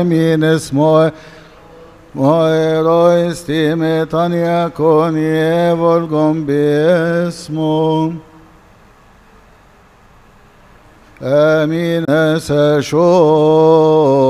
Min små Moerois timetania conie volgom besmo. Amin asashom.